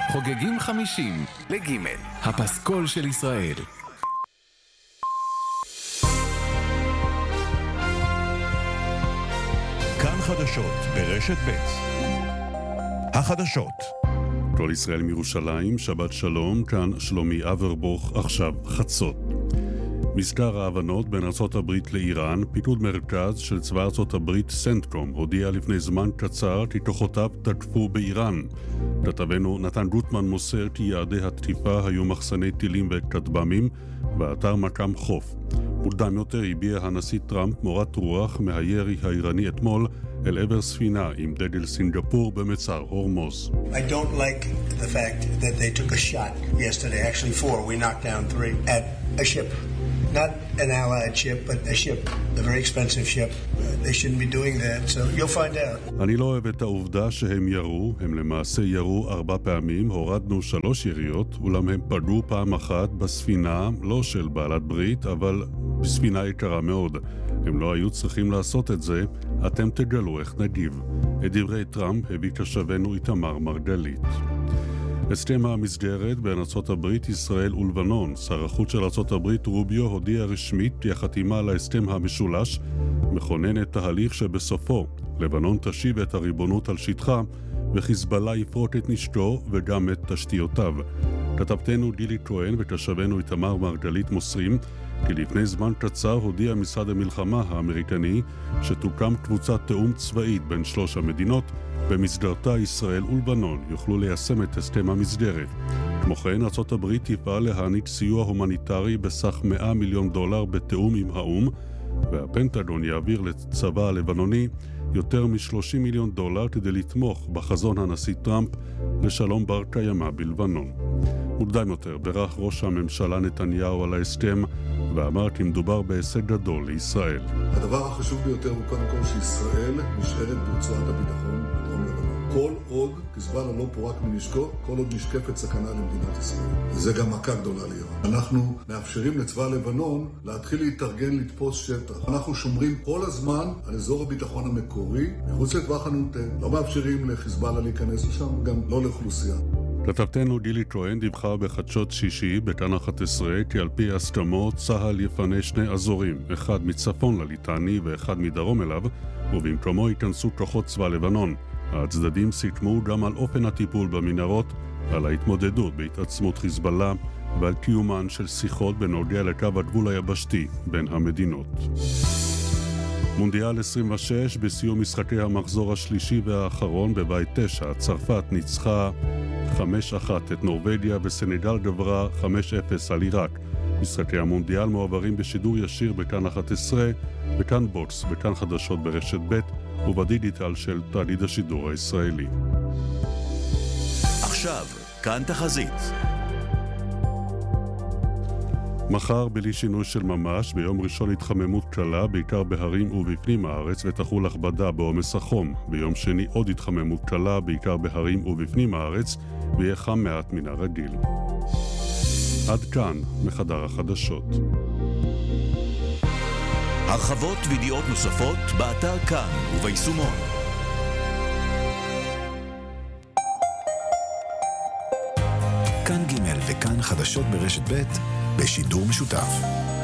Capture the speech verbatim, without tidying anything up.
חוגגים חמישים לגימל, הפסקול של ישראל. כאן חדשות ברשת ב'. החדשות. כל ישראל מירושלים, שבת שלום, כאן שלומי אברבוך, עכשיו חצות. מזכר ההבנות בין ארצות הברית לאיראן, פיקוד מרכז של צבא ארצות הברית סנטקום הודיע לפני זמן קצר כי כוחותיו תקפו באיראן. כתבנו נתן גוטמן מוסר כי יעדי התקיפה היו מחסני טילים וכטב"מים באתר מקם חוף. מוקדם יותר הביע הנשיא טראמפ מורת רוח מהירי האיראני אתמול אל עבר ספינה עם דגל סינגפור במצר הורמוז. I don't like the fact that they took a shot yesterday, actually four, we knocked down three, at a ship. Not an allied ship, but a ship, a very expensive ship. They shouldn't be doing that, so you'll find out. אני לא אוהב את העובדה שהם ירו, הם למעשה ירו ארבע פעמים, הורדנו שלוש יריות, אולם הם פגעו פעם אחת בספינה, לא של בעלת ברית, אבל בספינה יקרה מאוד. הם לא היו צריכים לעשות את זה, אתם תגלו איך נגיב. את דברי טראמפ הביא כשבנו איתמר מרגלית. הסכם המסגרת בין ארצות הברית, ישראל ולבנון. שר החוץ של ארצות הברית רוביו הודיע רשמית כי החתימה על ההסכם המשולש מכוננת תהליך שבסופו לבנון תשיב את הריבונות על שטחה וחיזבאללה יפרוט את נשקו וגם את תשתיותיו. כתבתנו גילי כהן וכתבנו איתמר מרגלית מוסרים כי לפני זמן קצר הודיע משרד המלחמה האמריקני שתוקם קבוצת תאום צבאית בין שלוש המדינות, במסגרתה ישראל ולבנון יוכלו ליישם את הסכם המסגרת. כמו כן, ארצות הברית תפעל להעניק סיוע הומניטרי בסך מאה מיליון דולר בתאום עם האום, והפנטגון יעביר לצבא הלבנוני יותר מ-שלושים מיליון דולר כדי לתמוך בחזון הנשיא טראמפ לשלום בר קיימא בלבנון. מוקדם יותר ברך ראש הממשלה נתניהו על ההסכם ואמר כי מדובר בהישג גדול לישראל. הדבר החשוב ביותר הוא קודם כל שישראל נשארת ברצועת הביטחון בדרום לבנון. כל עוד חיזבאללה לא פורק מנשקו, כל עוד נשקפת סכנה למדינת ישראל. וזה גם מכה גדולה לאיראן. אנחנו מאפשרים לצבא לבנון להתחיל להתארגן לתפוס שטח. אנחנו שומרים כל הזמן על אזור הביטחון המקורי, מחוץ לטווח הנ"ט. לא מאפשרים לחיזבאללה להיכנס לשם, גם לא לאוכלוסייה. כתבתנו גילי כהן דיווחה בחדשות שישי בכאן אחת עשרה כי על פי הסכמות צה"ל יפנה שני אזורים, אחד מצפון לליטני ואחד מדרום אליו, ובמקומו ייכנסו כוחות צבא לבנון. הצדדים סיכמו גם על אופן הטיפול במנהרות, על ההתמודדות בהתעצמות חיזבאללה ועל קיומן של שיחות בנוגע לקו הגבול היבשתי בין המדינות. מונדיאל עשרים ושש, בסיום משחקי המחזור השלישי והאחרון בבית תשע, צרפת ניצחה חמש אחת את נורווגיה וסנגל גברה חמש אפס על עיראק. משחקי המונדיאל מועברים בשידור ישיר בכאן אחת עשרה, בכאן בוקס, בכאן חדשות ברשת ב' ובדיגיטל של תאגיד השידור הישראלי. עכשיו, כאן תחזית. מחר בלי שינוי של ממש, ביום ראשון התחממות קלה, בעיקר בהרים ובפנים הארץ, ותחול הכבדה בעומס החום. ביום שני עוד התחממות קלה, בעיקר בהרים ובפנים הארץ, ויהיה חם מעט מן הרגיל. עד כאן מחדר החדשות. הרחבות וידיעות נוספות באתר כאן וביישומון. כאן ג' וכאן חדשות ברשת ב' בשידור משותף.